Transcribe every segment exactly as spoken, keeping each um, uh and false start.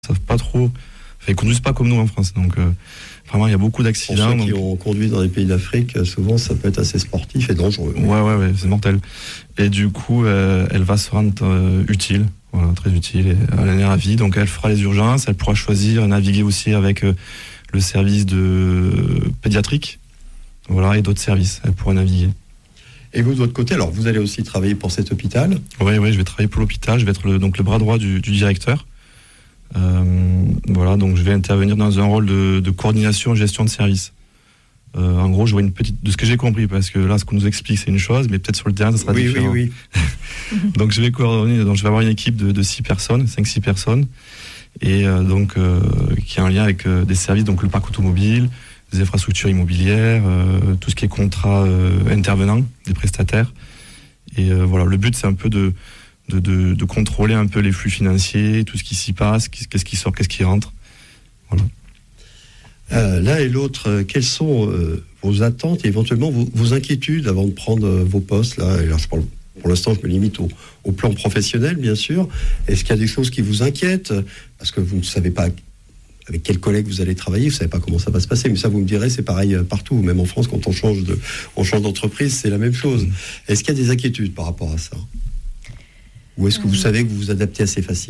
savent pas trop, enfin, ils conduisent pas comme nous en France, donc euh, vraiment il y a beaucoup d'accidents. Pour ceux donc... qui ont conduit dans les pays d'Afrique, souvent ça peut être assez sportif et dangereux. Ouais, ouais, ouais, c'est mortel. Et du coup, euh, elle va se rendre euh, utile, voilà, très utile, et elle en est ravie. Donc elle fera les urgences, elle pourra choisir, naviguer aussi avec euh, le service de pédiatrique, voilà, et d'autres services, elle pourra naviguer. Et vous de votre côté, alors vous allez aussi travailler pour cet hôpital ? Oui, oui, je vais travailler pour l'hôpital, je vais être le, donc le bras droit du, du directeur. Euh, voilà, donc je vais intervenir dans un rôle de, de coordination, gestion de service. Euh, en gros, je vois une petite, de ce que j'ai compris, parce que là, ce qu'on nous explique, c'est une chose, mais peut-être sur le terrain, ça sera oui, différent. Oui, oui, Donc je vais coordonner, donc je vais avoir une équipe de, de six personnes, cinq six personnes, et euh, donc euh, qui est en lien avec euh, des services, donc le parc automobile, des infrastructures immobilières, euh, tout ce qui est contrat euh, intervenant, des prestataires. Et euh, voilà, le but c'est un peu de, de, de, de contrôler un peu les flux financiers, tout ce qui s'y passe, qu'est-ce qui sort, qu'est-ce qui rentre. Voilà. Euh, l'un et l'autre, euh, quelles sont euh, vos attentes et éventuellement vos, vos inquiétudes avant de prendre euh, vos postes là, et là je parle, pour l'instant, je me limite au, au plan professionnel, bien sûr. Est-ce qu'il y a des choses qui vous inquiètent ? Parce que vous ne savez pas avec quels collègues vous allez travailler, vous ne savez pas comment ça va se passer, mais ça, vous me direz, c'est pareil partout. Même en France, quand on change, de, on change d'entreprise, c'est la même chose. Est-ce qu'il y a des inquiétudes par rapport à ça ? Ou est-ce que vous savez que vous vous adaptez assez facilement ?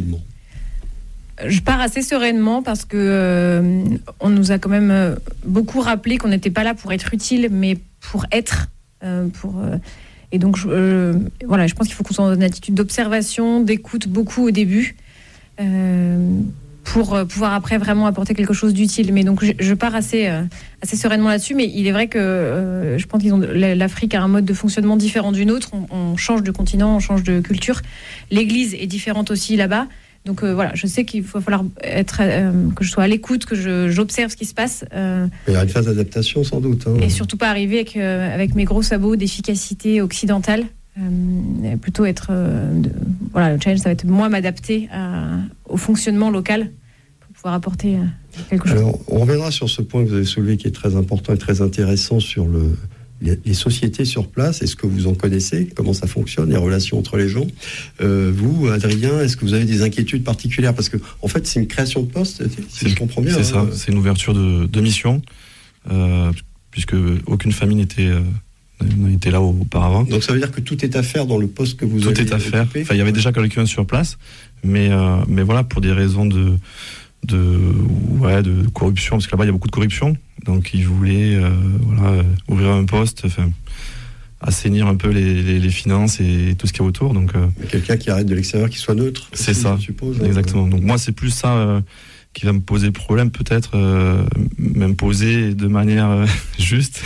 Je pars assez sereinement parce que euh, on nous a quand même euh, beaucoup rappelé qu'on n'était pas là pour être utile, mais pour être. Euh, pour, euh, et donc, je, euh, voilà, je pense qu'il faut qu'on soit dans une attitude d'observation, d'écoute beaucoup au début, euh, pour euh, pouvoir après vraiment apporter quelque chose d'utile. Mais donc, je, je pars assez, euh, assez sereinement là-dessus. Mais il est vrai que euh, je pense qu'ils ont l'Afrique a un mode de fonctionnement différent du nôtre. On, on change de continent, on change de culture. L'Église est différente aussi là-bas. Donc euh, voilà, je sais qu'il va falloir être, euh, que je sois à l'écoute, que je, j'observe ce qui se passe. Euh, Il y a une phase d'adaptation sans doute. Hein. Et surtout pas arriver avec, euh, avec mes gros sabots d'efficacité occidentale. Euh, plutôt être... Euh, de, voilà, le challenge, ça va être moi m'adapter à, au fonctionnement local pour pouvoir apporter euh, quelque chose. Alors, on reviendra sur ce point que vous avez soulevé qui est très important et très intéressant sur le... les sociétés sur place. Est-ce que vous en connaissez ? Comment ça fonctionne, les relations entre les gens ? euh, Vous, Adrien, est-ce que vous avez des inquiétudes particulières ? Parce que, en fait, c'est une création de poste, si c'est, je comprends bien. C'est hein. ça, c'est une ouverture de, de mission, euh, puisque aucune famille n'était, euh, n'était là auparavant. Donc ça veut dire que tout est à faire dans le poste que vous tout allez est à faire. occuper. Enfin, il y avait déjà quelqu'un sur place, mais, euh, mais voilà, pour des raisons de... de ouais de corruption, parce que là-bas il y a beaucoup de corruption, donc ils voulaient euh, voilà, ouvrir un poste, enfin assainir un peu les, les, les finances et tout ce qu'il y a autour. Donc euh, quelqu'un qui arrête de l'extérieur, qui soit neutre. C'est aussi, ça, je suppose. exactement. Donc moi c'est plus ça euh, qui va me poser problème, peut-être euh, m'imposer de manière euh, juste,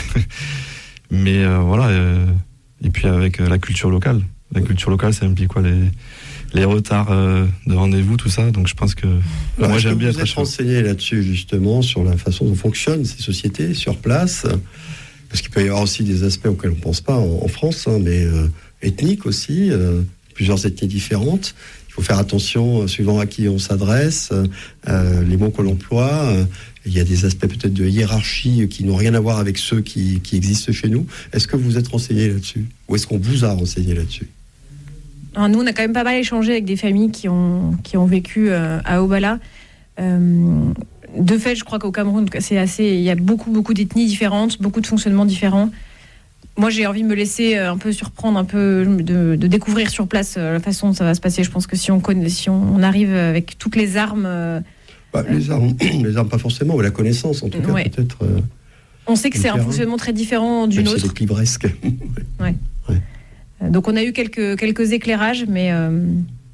mais euh, voilà. Euh, et puis avec euh, la culture locale, la ouais. culture locale, ça implique quoi les les retards euh, de rendez-vous, tout ça. Donc je pense que alors, moi j'aime bien être renseigné là-dessus justement sur la façon dont fonctionnent ces sociétés sur place, parce qu'il peut y avoir aussi des aspects auxquels on ne pense pas en, en France, hein, mais euh, ethniques aussi, euh, plusieurs ethnies différentes. Il faut faire attention euh, suivant à qui on s'adresse, euh, les mots qu'on emploie. Euh, il y a des aspects peut-être de hiérarchie qui n'ont rien à voir avec ceux qui, qui existent chez nous. Est-ce que vous êtes renseigné là-dessus ? Ou est-ce qu'on vous a renseigné là-dessus ? Alors nous, on a quand même pas mal échangé avec des familles qui ont, qui ont vécu euh, à Obala. Euh, de fait, je crois qu'au Cameroun, c'est assez, il y a beaucoup, beaucoup d'ethnies différentes, beaucoup de fonctionnements différents. Moi, j'ai envie de me laisser un peu surprendre, un peu de, de découvrir sur place la façon dont ça va se passer. Je pense que si on, connaît, si on arrive avec toutes les armes... Euh, bah, les armes, les armes pas forcément, mais la connaissance en tout cas, ouais. peut-être... Euh, on sait que c'est terrain. Un fonctionnement très différent du Même nôtre. C'est des livresques. ouais. ouais. Donc on a eu quelques, quelques éclairages, mais euh,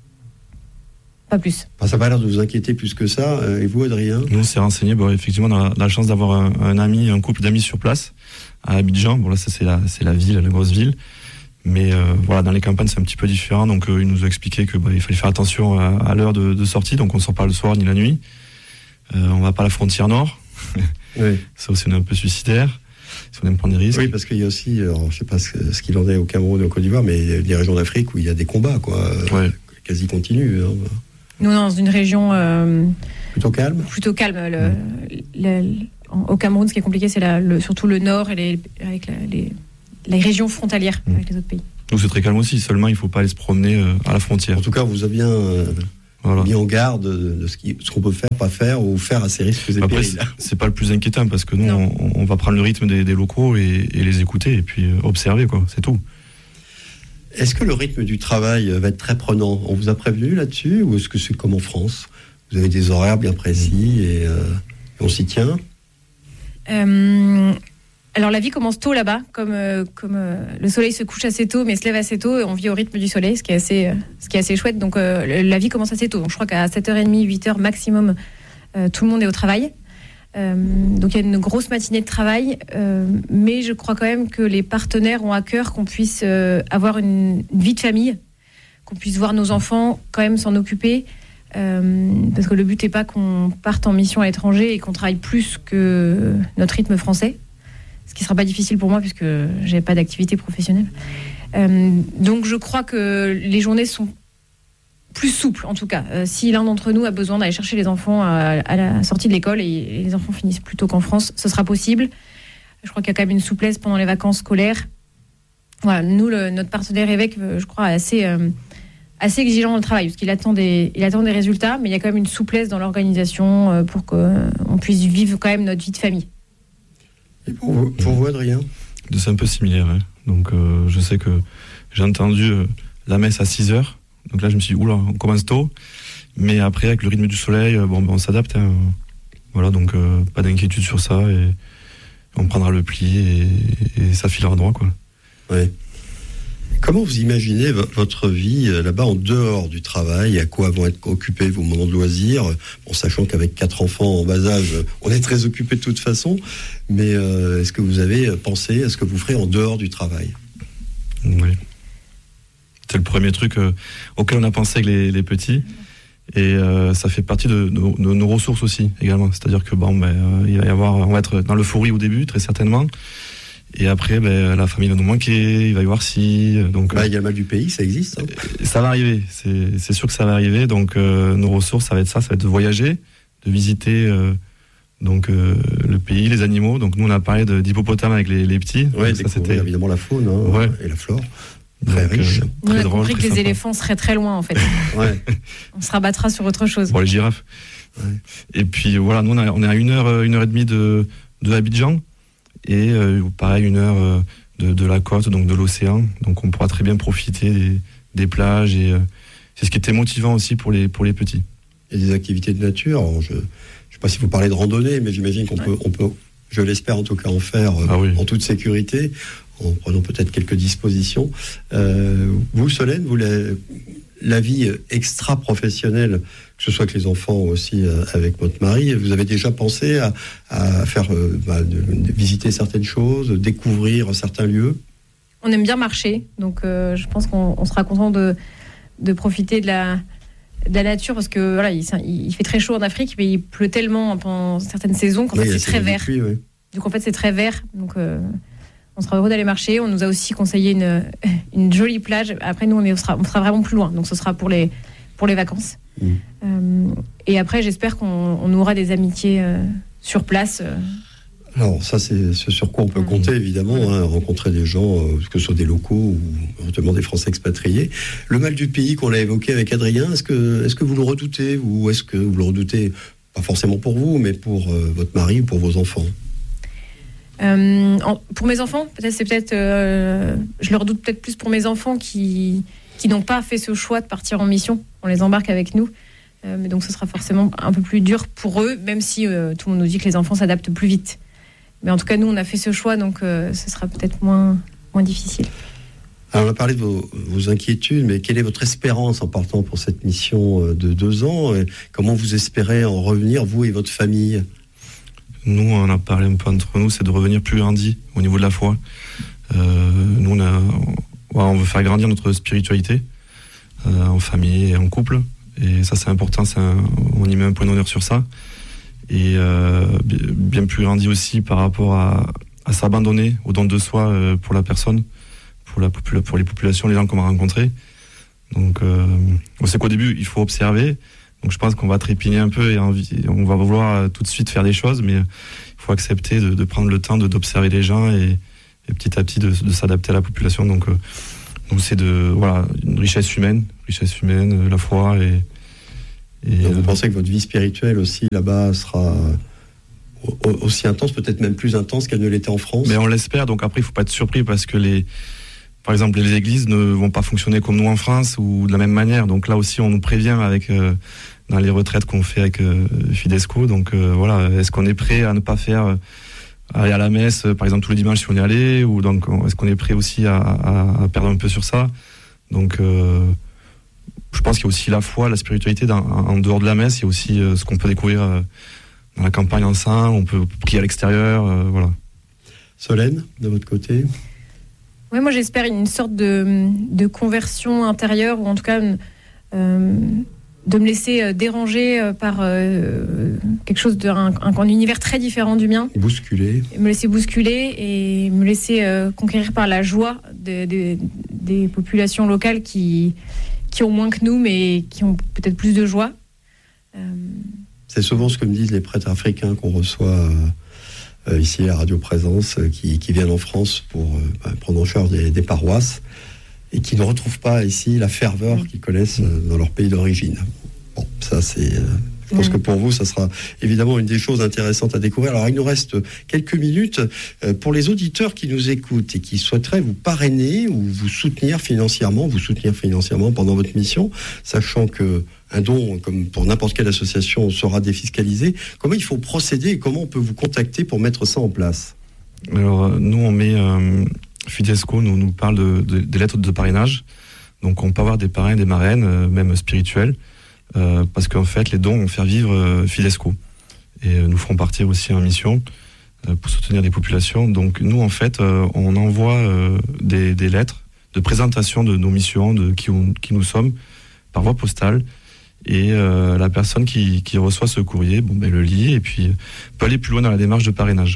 pas plus. Enfin, ça n'a pas l'air de vous inquiéter plus que ça. Et vous, Adrien ? Nous, on s'est renseigné. Bon, effectivement, on a la, la chance d'avoir un, un ami, un couple d'amis sur place, à Abidjan. Bon, là, ça, c'est la, c'est la ville, la grosse ville. Mais euh, voilà, dans les campagnes, c'est un petit peu différent. Donc, euh, ils nous ont expliqué qu'il bah, fallait faire attention à, à l'heure de, de sortie. Donc, on ne sort pas le soir ni la nuit. Euh, on ne va pas à la frontière nord. Oui. Ça aussi, on est un peu suicidaire. Si on aime prendre des risques. Oui, parce qu'il y a aussi, alors, je ne sais pas ce, ce qu'il en est au Cameroun et au Côte d'Ivoire, mais il y a des régions d'Afrique où il y a des combats, quoi, ouais. quasi continus. Hein. Nous, on est dans une région euh, plutôt calme. Plutôt calme. Le, mmh. le, le, au Cameroun, ce qui est compliqué, c'est la, le, surtout le nord et les, avec la, les, les régions frontalières mmh. avec les autres pays. Nous, c'est très calme aussi. Seulement, il ne faut pas aller se promener euh, à la frontière. En tout cas, on vous a bien, euh, voilà. mis en garde de ce, qui, ce qu'on peut faire, pas faire, ou faire à ses risques et Après, périls. C'est, c'est pas le plus inquiétant, parce que nous, on, on va prendre le rythme des, des locaux et, et les écouter, et puis observer, quoi, c'est tout. Est-ce que le rythme du travail va être très prenant ? On vous a prévenu là-dessus, ou est-ce que c'est comme en France ? Vous avez des horaires bien précis et, euh, et on s'y tient ? euh, Alors la vie commence tôt là-bas, comme, euh, comme euh, le soleil se couche assez tôt, mais se lève assez tôt, et on vit au rythme du soleil, ce qui est assez, euh, ce qui est assez chouette. Donc euh, la vie commence assez tôt. Donc, je crois qu'à sept heures trente, huit heures maximum, euh, tout le monde est au travail. Euh, donc il y a une grosse matinée de travail, euh, mais je crois quand même que les partenaires ont à cœur qu'on puisse euh, avoir une, une vie de famille, qu'on puisse voir nos enfants quand même s'en occuper, euh, parce que le but n'est pas qu'on parte en mission à l'étranger et qu'on travaille plus que notre rythme français, ce qui ne sera pas difficile pour moi puisque je n'ai pas d'activité professionnelle. Euh, donc je crois que les journées sont plus souple en tout cas. Euh, si l'un d'entre nous a besoin d'aller chercher les enfants à, à la sortie de l'école et, et les enfants finissent plus tôt qu'en France, ce sera possible. Je crois qu'il y a quand même une souplesse pendant les vacances scolaires. Voilà, nous, le, notre partenaire évêque, je crois, est assez, euh, assez exigeant dans le travail parce qu'il attend des, il attend des résultats, mais il y a quand même une souplesse dans l'organisation euh, pour qu'on puisse vivre quand même notre vie de famille. Et pour vous, pour vous Adrien ? C'est un peu similaire. Hein. Donc, euh, je sais que j'ai entendu euh, la messe à six heures. Donc là, je me suis dit, oula, on commence tôt. Mais après, avec le rythme du soleil, bon, ben, on s'adapte. Hein. Voilà, donc euh, pas d'inquiétude sur ça. Et on prendra le pli et, et ça filera droit, quoi. Ouais. Comment vous imaginez v- votre vie euh, là-bas en dehors du travail ? À quoi vont être occupés vos moments de loisirs ? Bon, sachant qu'avec quatre enfants en bas âge, on est très occupés de toute façon. Mais euh, est-ce que vous avez pensé à ce que vous ferez en dehors du travail ? Oui. C'est le premier truc euh, auquel on a pensé avec les, les petits. Et euh, ça fait partie de, de, de nos ressources aussi, également. C'est-à-dire que bon, ben, euh, il va y avoir, on va être dans l'euphorie au début, très certainement. Et après, ben, la famille va nous manquer, il va y avoir si. Donc, bah, il y a le mal du pays, ça existe. Hein. Ça va arriver, c'est, c'est sûr que ça va arriver. Donc, euh, nos ressources, ça va être ça, ça va être de voyager, de visiter euh, donc, euh, le pays, les animaux. Donc, nous, on a parlé de, d'hippopotames avec les, les petits. Oui, ça, c'était évidemment la faune hein, ouais. et la flore. Très donc, riche. Euh, on a drôle, compris que les sympa. éléphants seraient très loin en fait. Ouais. On se rabattra sur autre chose. Bon, les girafes. Ouais. Et puis voilà, nous on, a, on est à une heure, une heure et demie de, de Abidjan. Et euh, pareil, une heure euh, de, de la côte, donc de l'océan. Donc on pourra très bien profiter des, des plages. Et euh, c'est ce qui était motivant aussi pour les, pour les petits. Et des activités de nature. Alors, je ne sais pas si vous parlez de randonnée, mais j'imagine qu'on ouais. peut, on peut, je l'espère en tout cas, en faire euh, ah oui. en toute sécurité, en prenant peut-être quelques dispositions. Euh, vous, Solène, vous, la, la vie extra-professionnelle, que ce soit avec les enfants ou aussi euh, avec votre mari, vous avez déjà pensé à, à faire euh, bah, de, de visiter certaines choses, découvrir certains lieux ? On aime bien marcher, donc euh, je pense qu'on on sera content de, de profiter de la, de la nature, parce que voilà, il, il fait très chaud en Afrique, mais il pleut tellement pendant certaines saisons qu'en oui, fait c'est très vert. Pluie, oui. Donc en fait c'est très vert, donc... Euh, on sera heureux d'aller marcher. On nous a aussi conseillé une, une jolie plage. Après, nous, on, est, on, sera, on sera vraiment plus loin. Donc, ce sera pour les, pour les vacances. Mmh. Euh, et après, j'espère qu'on on aura des amitiés euh, sur place. Euh. Alors, ça, c'est ce sur quoi on peut mmh. compter, évidemment. Mmh. Hein, rencontrer des gens, euh, que ce soit des locaux ou éventuellement des Français expatriés. Le mal du pays qu'on a évoqué avec Adrien, est-ce que, est-ce que vous le redoutez ? Ou est-ce que vous le redoutez, pas forcément pour vous, mais pour euh, votre mari ou pour vos enfants ? Euh, en, pour mes enfants, peut-être c'est peut-être, euh, je le redoute peut-être plus pour mes enfants qui qui n'ont pas fait ce choix de partir en mission. On les embarque avec nous, euh, mais donc ce sera forcément un peu plus dur pour eux, même si euh, tout le monde nous dit que les enfants s'adaptent plus vite. Mais en tout cas, nous, on a fait ce choix, donc euh, ce sera peut-être moins moins difficile. Alors, on a parlé de vos, vos inquiétudes, mais quelle est votre espérance en partant pour cette mission de deux ans ? Et comment vous espérez en revenir, vous et votre famille ? Nous, on a parlé un peu entre nous, c'est de revenir plus grandi au niveau de la foi. Euh, nous, on, a, on veut faire grandir notre spiritualité euh, en famille et en couple. Et ça, c'est important, c'est un, on y met un point d'honneur sur ça. Et euh, bien plus grandi aussi par rapport à, à s'abandonner au don de soi euh, pour la personne, pour, la, pour les populations, les gens qu'on va rencontrer. Donc, euh, on sait qu'au début, il faut observer. Donc je pense qu'on va trépigner un peu et on va vouloir tout de suite faire des choses, mais il faut accepter de, de prendre le temps de, d'observer les gens et, et petit à petit de, de s'adapter à la population. Donc, euh, donc c'est de voilà une richesse humaine, richesse humaine, la foi et, Et donc, euh, vous pensez que votre vie spirituelle aussi là-bas sera aussi intense, peut-être même plus intense qu'elle ne l'était en France? Mais on l'espère, donc après il ne faut pas être surpris parce que les, par exemple les églises ne vont pas fonctionner comme nous en France ou de la même manière, donc là aussi on nous prévient avec, euh, dans les retraites qu'on fait avec euh, Fidesco, donc euh, voilà, est-ce qu'on est prêt à ne pas faire, euh, aller à la messe par exemple tous les dimanches si on y allait, ou donc est-ce qu'on est prêt aussi à, à, à perdre un peu sur ça, donc euh, je pense qu'il y a aussi la foi, la spiritualité dans, en dehors de la messe, il y a aussi euh, ce qu'on peut découvrir euh, dans la campagne enceinte, on peut prier à l'extérieur, euh, voilà. Solène, de votre côté? Oui, moi j'espère une sorte de, de conversion intérieure, ou en tout cas euh, de me laisser déranger par euh, quelque chose d'un un, un univers très différent du mien. Bousculer. Me laisser bousculer et me laisser euh, conquérir par la joie de, de, des populations locales qui, qui ont moins que nous, mais qui ont peut-être plus de joie. Euh... C'est souvent ce que me disent les prêtres africains qu'on reçoit euh, ici à Radio Présence, euh, qui, qui viennent en France pour euh, bah, prendre en charge des, des paroisses et qui ne retrouvent pas ici la ferveur qu'ils connaissent euh, dans leur pays d'origine. Bon, ça c'est... Euh, je pense mmh. que pour vous, ça sera évidemment une des choses intéressantes à découvrir. Alors, il nous reste quelques minutes euh, pour les auditeurs qui nous écoutent et qui souhaiteraient vous parrainer ou vous soutenir financièrement, vous soutenir financièrement pendant votre mission, sachant que un don, comme pour n'importe quelle association, sera défiscalisé. Comment il faut procéder et comment on peut vous contacter pour mettre ça en place? Alors, nous, on met... Euh, Fidesco nous, nous parle de, de, des lettres de parrainage. Donc, on peut avoir des parrains, des marraines, euh, même spirituels, euh, parce qu'en fait, les dons vont faire vivre euh, Fidesco. Et euh, nous ferons partir aussi en mission euh, pour soutenir des populations. Donc, nous, en fait, euh, on envoie euh, des, des lettres de présentation de nos missions, de qui, on, qui nous sommes, par voie postale. Et euh, la personne qui, qui reçoit ce courrier, bon, ben, le lit et puis peut aller plus loin dans la démarche de parrainage.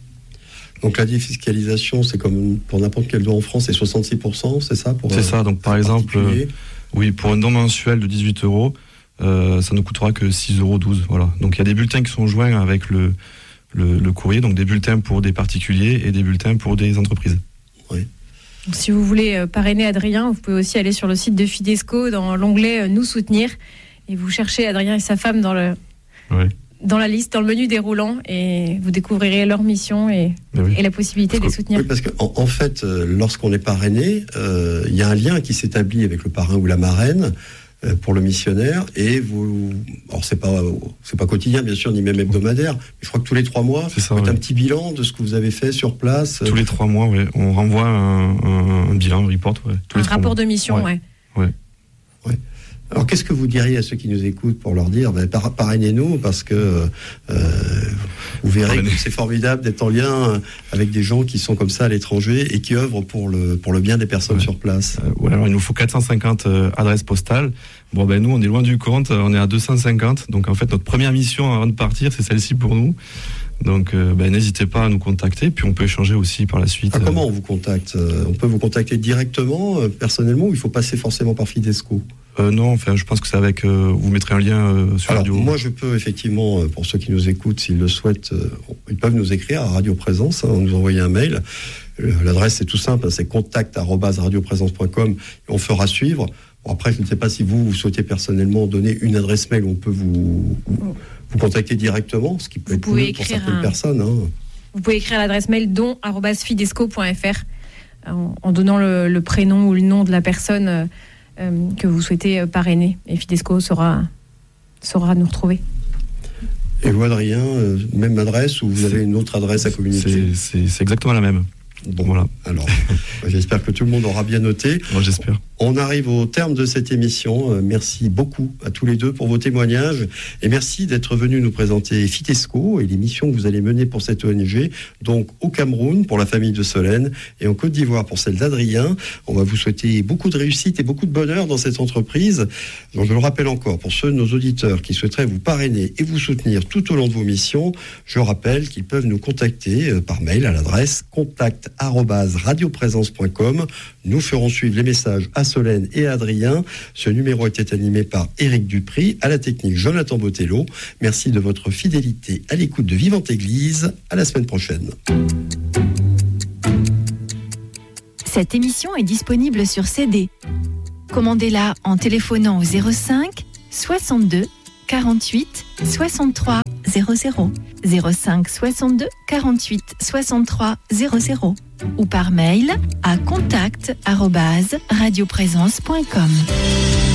Donc la défiscalisation, c'est comme pour n'importe quel don en France, c'est soixante-six pour cent, c'est ça pour C'est ça, donc par exemple, euh, oui, pour un don mensuel de dix-huit euros, euh, ça ne coûtera que six euros douze. Voilà. Donc il y a des bulletins qui sont joints avec le, le, le courrier, donc des bulletins pour des particuliers et des bulletins pour des entreprises. Oui. Donc, si vous voulez parrainer Adrien, vous pouvez aussi aller sur le site de Fidesco dans l'onglet Nous soutenir et vous cherchez Adrien et sa femme dans le... Oui. dans la liste, dans le menu déroulant, et vous découvrirez leur mission et, oui. et la possibilité parce de les soutenir. Oui, parce qu'en en fait, euh, lorsqu'on est parrainé, il euh, y a un lien qui s'établit avec le parrain ou la marraine euh, pour le missionnaire, et vous... Alors, c'est pas, c'est pas quotidien, bien sûr, ni même hebdomadaire, mais je crois que tous les trois mois, c'est ça, vous faites oui. un petit bilan de ce que vous avez fait sur place. Tous les trois mois, oui. On renvoie un, un, un bilan, un report. Ouais. Tous un les rapport de mission, oui. Ouais. Ouais. Ouais. Alors, qu'est-ce que vous diriez à ceux qui nous écoutent pour leur dire, ben, par, parrainez-nous, parce que euh, vous verrez que c'est formidable d'être en lien avec des gens qui sont comme ça à l'étranger et qui œuvrent pour le, pour le bien des personnes ouais. sur place. Euh, ouais, alors il nous faut quatre cent cinquante euh, adresses postales. Bon, ben nous, on est loin du compte, on est à deux cent cinquante. Donc, en fait, notre première mission avant de partir, c'est celle-ci pour nous. Donc, euh, ben, n'hésitez pas à nous contacter, puis on peut échanger aussi par la suite. Ah, comment on vous contacte? On peut vous contacter directement, euh, personnellement, ou il faut passer forcément par Fidesco? Euh, non, enfin, je pense que c'est avec. Euh, vous mettrez un lien euh, sur Alors, Radio. Moi, je peux effectivement, pour ceux qui nous écoutent, s'ils le souhaitent, euh, ils peuvent nous écrire à Radio Présence, hein, nous envoyer un mail. L'adresse c'est tout simple, c'est contact arobase radioprésence point com. On fera suivre. Bon, après, je ne sais pas si vous, vous souhaitez personnellement donner une adresse mail où on peut vous, vous, vous contacter directement, ce qui peut vous être mieux pour certaines un... personnes. Hein. Vous pouvez écrire à l'adresse mail don arobase fidesco point f r en, en donnant le, le prénom ou le nom de la personne euh, euh, que vous souhaitez parrainer. Et Fidesco saura, saura nous retrouver. Et vous, Adrien, euh, même adresse ou vous avez une autre adresse à communiquer? C'est, c'est, c'est exactement la même. Bon, voilà. Alors, j'espère que tout le monde aura bien noté. Moi, j'espère. On arrive au terme de cette émission. Euh, merci beaucoup à tous les deux pour vos témoignages et merci d'être venus nous présenter Fidesco et les missions que vous allez mener pour cette O N G, donc au Cameroun pour la famille de Solène et en Côte d'Ivoire pour celle d'Adrien. On va vous souhaiter beaucoup de réussite et beaucoup de bonheur dans cette entreprise. Donc, je le rappelle encore, pour ceux de nos auditeurs qui souhaiteraient vous parrainer et vous soutenir tout au long de vos missions, je rappelle qu'ils peuvent nous contacter euh, par mail à l'adresse contact arobase radioprésence point com. Nous ferons suivre les messages à Solène et à Adrien. Ce numéro était animé par Éric Dupry, à la technique Jonathan Botello. Merci de votre fidélité à l'écoute de Vivante Église. À la semaine prochaine. Cette émission est disponible sur C D. Commandez-la en téléphonant au zéro cinq soixante-deux quarante-huit soixante-trois zéro zéro, zéro cinq soixante-deux quarante-huit soixante-trois zéro zéro ou par mail à contact arobase radioprésence point com.